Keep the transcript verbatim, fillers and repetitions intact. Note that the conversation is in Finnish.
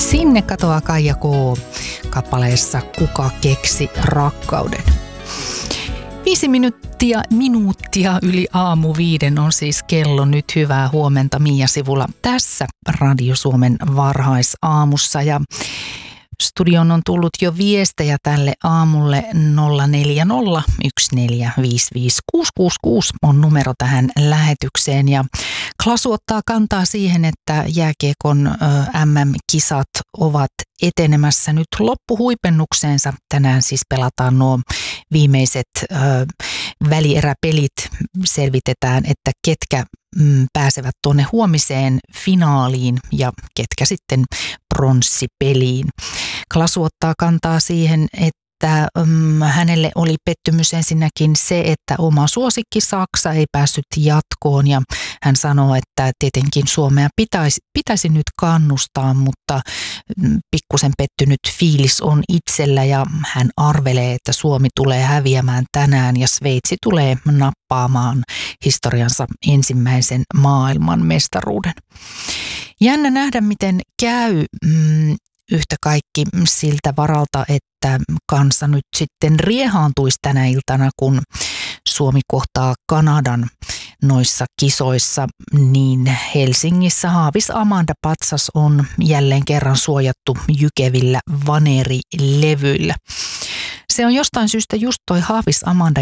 Sinne katoaa Kaija K. kappaleessa Kuka keksi rakkauden. Viisi minuuttia, minuuttia yli aamu viiden on siis kello nyt. Hyvää huomenta Mia Sivula tässä Radio Suomen varhaisaamussa. Ja studion on tullut jo viestejä tälle aamulle. Nolla neljä nolla yksi neljä viisi viisi kuusi kuusi kuusi on numero tähän lähetykseen. Ja Klasu ottaa kantaa siihen, että jääkiekon äm äm-kisat ovat etenemässä nyt loppuhuipennukseensa. Tänään siis pelataan nuo viimeiset ö, välieräpelit. Selvitetään, että ketkä mm, pääsevät tuonne huomiseen finaaliin ja ketkä sitten pronssipeliin. Klasu ottaa kantaa siihen, että Että, um, hänelle oli pettymys ensinnäkin se, että oma suosikki Saksa ei päässyt jatkoon, ja hän sanoo, että tietenkin Suomea pitäisi, pitäisi nyt kannustaa, mutta mm, pikkusen pettynyt fiilis on itsellä, ja hän arvelee, että Suomi tulee häviämään tänään ja Sveitsi tulee nappaamaan historiansa ensimmäisen maailman mestaruuden. Jännä nähdä, miten käy. Mm, Yhtä kaikki siltä varalta, että kansa nyt sitten riehaantuisi tänä iltana, kun Suomi kohtaa Kanadan noissa kisoissa, niin Helsingissä Haavis Amanda patsas on jälleen kerran suojattu jykevillä vaneerilevyillä. Se on jostain syystä just toi Haavis Amanda,